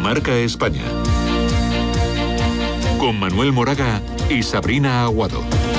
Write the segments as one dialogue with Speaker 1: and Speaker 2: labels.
Speaker 1: Marca España. Con Manuel Moraga y Sabrina Aguado.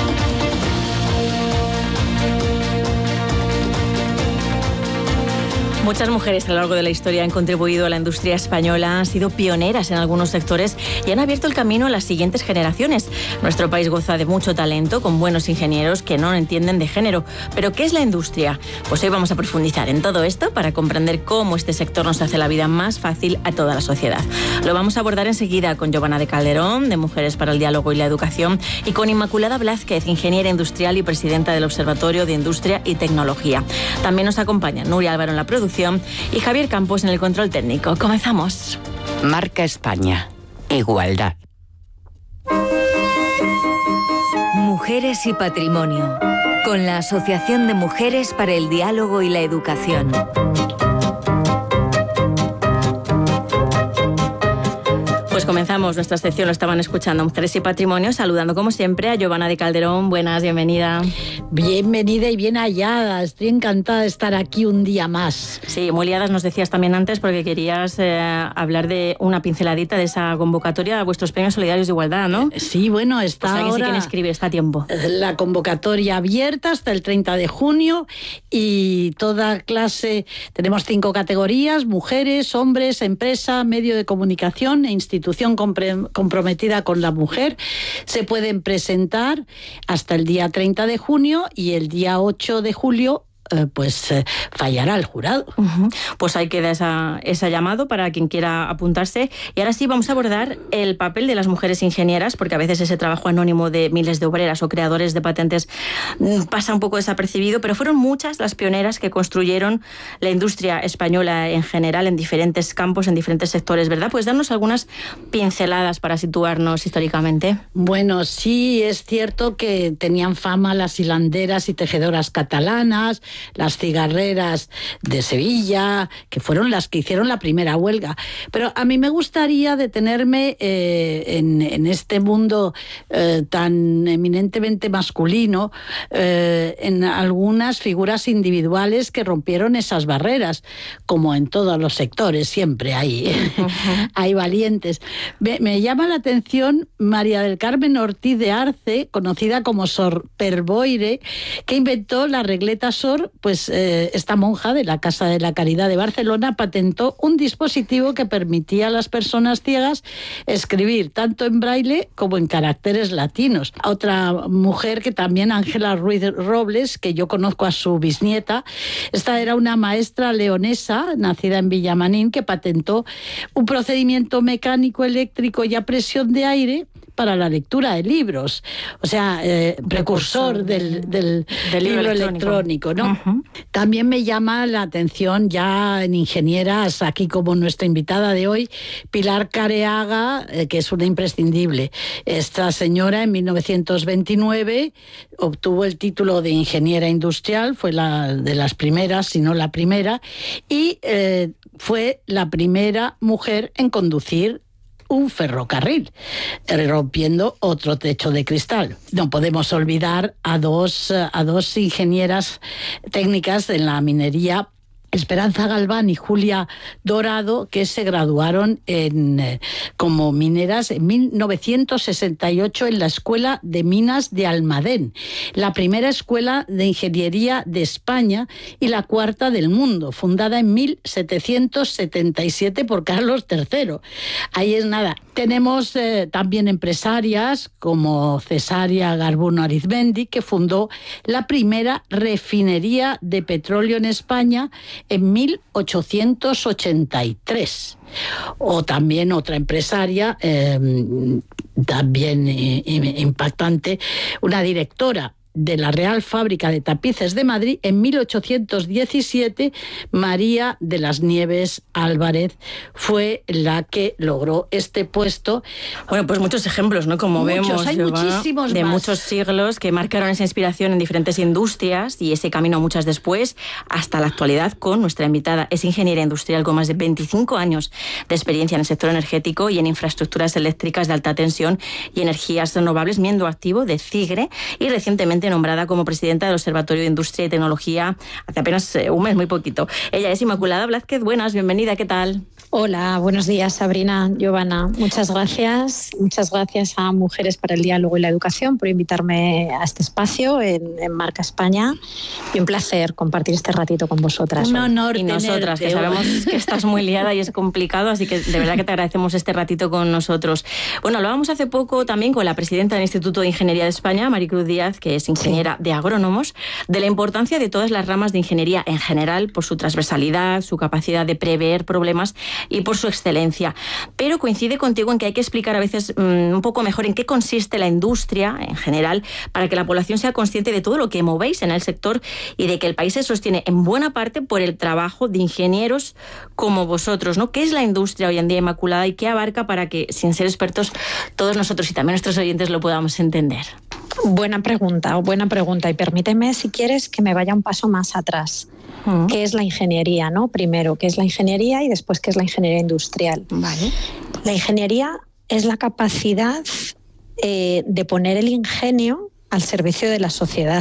Speaker 2: Muchas mujeres a lo largo de la historia han contribuido a la industria española, han sido pioneras en algunos sectores y han abierto el camino a las siguientes generaciones. Nuestro país goza de mucho talento, con buenos ingenieros que no entienden de género. ¿Pero qué es la industria? Pues hoy vamos a profundizar en todo esto para comprender cómo este sector nos hace la vida más fácil a toda la sociedad. Lo vamos a abordar enseguida con Giovanna de Calderón, de Mujeres para el Diálogo y la Educación, y con Inmaculada Blázquez, ingeniera industrial y presidenta del Observatorio de Industria y Tecnología. También nos acompaña Nuria Álvaro en la producción y Javier Campos en el control técnico. Comenzamos.
Speaker 3: Marca España. Igualdad.
Speaker 4: Mujeres y Patrimonio, con la Asociación de Mujeres para el Diálogo y la Educación.
Speaker 2: Pues comenzamos nuestra sección, lo estaban escuchando, Mujeres y Patrimonio, saludando como siempre a Giovanna de Calderón. Buenas, bienvenida.
Speaker 5: Bienvenida y bien hallada, estoy encantada de estar aquí un día más.
Speaker 2: Sí, muy liadas nos decías también antes porque querías hablar de una pinceladita de esa convocatoria a vuestros premios solidarios de igualdad, ¿no?
Speaker 5: Sí, bueno, está
Speaker 2: pues
Speaker 5: ahora...
Speaker 2: sí quieren escribir, está a tiempo.
Speaker 5: La convocatoria abierta hasta el 30 de junio y toda clase, tenemos 5 categorías, mujeres, hombres, empresa, medio de comunicación e institución comprometida con la mujer. Se pueden presentar hasta el día 30 de junio y el día 8 de julio fallará el jurado.
Speaker 2: Pues ahí queda ese llamado para quien quiera apuntarse. Y ahora sí vamos a abordar el papel de las mujeres ingenieras, porque a veces ese trabajo anónimo de miles de obreras o creadores de patentes pasa un poco desapercibido, pero fueron muchas las pioneras que construyeron la industria española en general, en diferentes campos, en diferentes sectores, ¿verdad? Pues darnos algunas pinceladas para situarnos históricamente.
Speaker 5: Bueno, sí, es cierto que tenían fama las hilanderas y tejedoras catalanas, las cigarreras de Sevilla, que fueron las que hicieron la primera huelga. Pero a mí me gustaría detenerme en este mundo tan eminentemente masculino, en algunas figuras individuales que rompieron esas barreras, como en todos los sectores, siempre hay valientes. Me llama la atención María del Carmen Ortiz de Arce, conocida como Sor Perboire, que inventó la regleta Sor. Pues esta monja de la Casa de la Caridad de Barcelona patentó un dispositivo que permitía a las personas ciegas escribir tanto en braille como en caracteres latinos. Otra mujer que también, Ángela Ruiz Robles, que yo conozco a su bisnieta, esta era una maestra leonesa nacida en Villamanín que patentó un procedimiento mecánico, eléctrico y a presión de aire para la lectura de libros, o sea, precursor del libro electrónico, ¿no? También me llama la atención ya en ingenieras, aquí como nuestra invitada de hoy, Pilar Careaga, que es una imprescindible. Esta señora en 1929 obtuvo el título de ingeniera industrial, fue la de las primeras, si no la primera, y fue la primera mujer en conducir un ferrocarril, rompiendo otro techo de cristal. No podemos olvidar a dos ingenieras técnicas en la minería, Esperanza Galván y Julia Dorado, que se graduaron como mineras en 1968 en la Escuela de Minas de Almadén, la primera escuela de ingeniería de España y la cuarta del mundo, fundada en 1777 por Carlos III. Ahí es nada. Tenemos también empresarias como Cesárea Garbuno Arizmendi, que fundó la primera refinería de petróleo en España en 1883. O también otra empresaria, también impactante, una directora de la Real Fábrica de Tapices de Madrid en 1817, María de las Nieves Álvarez fue la que logró este puesto.
Speaker 2: Bueno, pues muchos ejemplos, ¿no? Como vemos,
Speaker 5: hay muchísimos
Speaker 2: de
Speaker 5: más.
Speaker 2: Muchos siglos que marcaron esa inspiración en diferentes industrias y ese camino muchas después hasta la actualidad con nuestra invitada. Es ingeniera industrial con más de 25 años de experiencia en el sector energético y en infraestructuras eléctricas de alta tensión y energías renovables, miembro activo de CIGRE y recientemente nombrada como presidenta del Observatorio de Industria y Tecnología hace apenas un mes, muy poquito. Ella es Inmaculada Blázquez. Buenas, bienvenida, ¿qué tal?
Speaker 6: Hola, buenos días, Sabrina, Giovanna. Muchas gracias a Mujeres para el Diálogo y la Educación por invitarme a este espacio en Marca España, y un placer compartir este ratito con vosotras.
Speaker 5: Un honor.
Speaker 2: Y nosotras, que sabemos que estás muy liada y es complicado, así que de verdad que te agradecemos este ratito con nosotros. Bueno, hablábamos hace poco también con la presidenta del Instituto de Ingeniería de España, Maricruz Díaz, que es ingeniera de agrónomos, de la importancia de todas las ramas de ingeniería en general, por su transversalidad, su capacidad de prever problemas y por su excelencia. Pero coincide contigo en que hay que explicar a veces un poco mejor en qué consiste la industria en general, para que la población sea consciente de todo lo que movéis en el sector y de que el país se sostiene en buena parte por el trabajo de ingenieros como vosotros, ¿no? ¿Qué es la industria hoy en día, Inmaculada, y qué abarca para que, sin ser expertos, todos nosotros y también nuestros oyentes lo podamos entender?
Speaker 6: Buena pregunta. Y permíteme, si quieres, que me vaya un paso más atrás. ¿Qué es la ingeniería, no? Primero, ¿qué es la ingeniería? Y después, ¿qué es la ingeniería industrial?
Speaker 2: Vale.
Speaker 6: La ingeniería es la capacidad de poner el ingenio al servicio de la sociedad.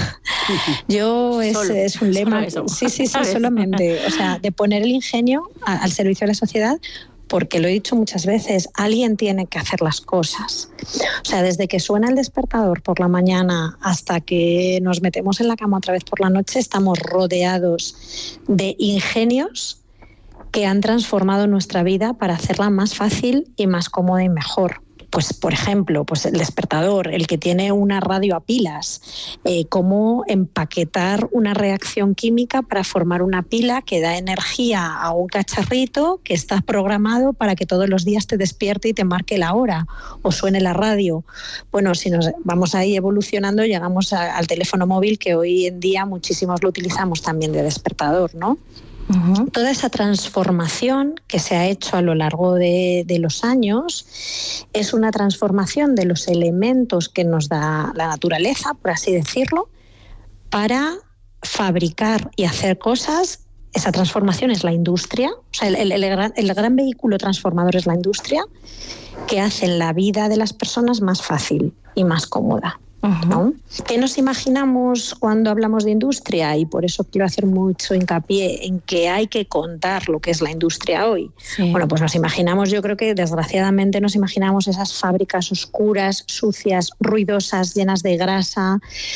Speaker 6: Es un lema. Sí, solamente. O sea, de poner el ingenio al servicio de la sociedad, porque lo he dicho muchas veces, alguien tiene que hacer las cosas. O sea, desde que suena el despertador por la mañana hasta que nos metemos en la cama otra vez por la noche, estamos rodeados de ingenios que han transformado nuestra vida para hacerla más fácil y más cómoda y mejor. Pues, por ejemplo, pues el despertador, el que tiene una radio a pilas, cómo empaquetar una reacción química para formar una pila que da energía a un cacharrito que está programado para que todos los días te despierte y te marque la hora o suene la radio. Bueno, si nos vamos ahí evolucionando, llegamos al teléfono móvil, que hoy en día muchísimos lo utilizamos también de despertador, ¿no? Toda esa transformación que se ha hecho a lo largo de los años es una transformación de los elementos que nos da la naturaleza, por así decirlo, para fabricar y hacer cosas. Esa transformación es la industria, o sea, el gran vehículo transformador es la industria, que hace la vida de las personas más fácil y más cómoda. ¿No? ¿Qué nos imaginamos cuando hablamos de industria? Y por eso quiero hacer mucho hincapié en que hay que contar lo que es la industria hoy. Sí. Bueno, pues nos imaginamos, yo creo que desgraciadamente nos imaginamos esas fábricas oscuras, sucias, ruidosas, llenas de grasa,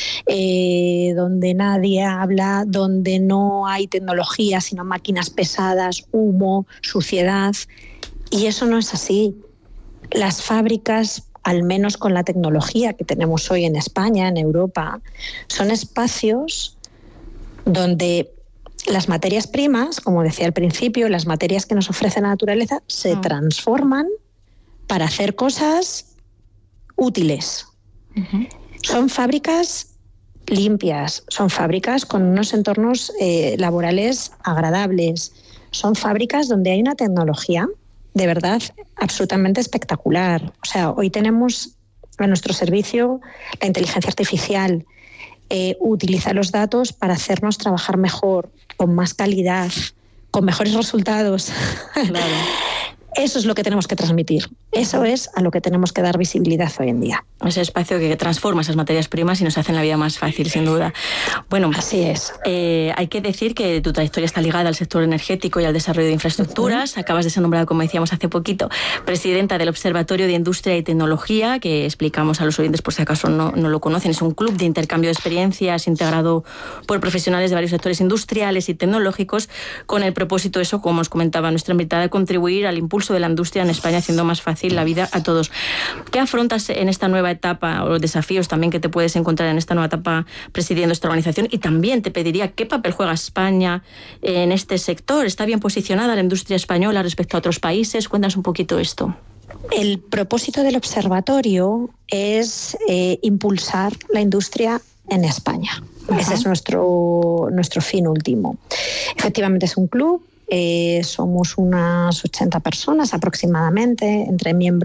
Speaker 6: donde nadie habla, donde no hay tecnología, sino máquinas pesadas, humo, suciedad. Y eso no es así. Las fábricas, al menos con la tecnología que tenemos hoy en España, en Europa, son espacios donde las materias primas, como decía al principio, las materias que nos ofrece la naturaleza, se transforman para hacer cosas útiles. Son fábricas limpias, son fábricas con unos entornos laborales agradables, son fábricas donde hay una tecnología de verdad absolutamente espectacular. O sea, hoy tenemos a nuestro servicio la inteligencia artificial, utiliza los datos para hacernos trabajar mejor, con más calidad, con mejores resultados. Claro. Eso es lo que tenemos que transmitir. Eso es a lo que tenemos que dar visibilidad hoy en día.
Speaker 2: Ese espacio que transforma esas materias primas y nos hace la vida más fácil, sin duda. Bueno,
Speaker 6: así es.
Speaker 2: Hay que decir que tu trayectoria está ligada al sector energético y al desarrollo de infraestructuras. Acabas de ser nombrada, como decíamos hace poquito, presidenta del Observatorio de Industria y Tecnología, que explicamos a los oyentes por si acaso no lo conocen. Es un club de intercambio de experiencias integrado por profesionales de varios sectores industriales y tecnológicos, con el propósito, eso, como os comentaba nuestra invitada, de contribuir al impulso de la industria en España, haciendo más fácil la vida a todos. ¿Qué afrontas en esta nueva etapa, o los desafíos también que te puedes encontrar en esta nueva etapa presidiendo esta organización? Y también te pediría, ¿qué papel juega España en este sector? ¿Está bien posicionada la industria española respecto a otros países? Cuéntanos un poquito esto.
Speaker 6: El propósito del observatorio es impulsar la industria en España. Ese es nuestro fin último. Efectivamente es un club. Somos unas 80 personas aproximadamente, entre miembros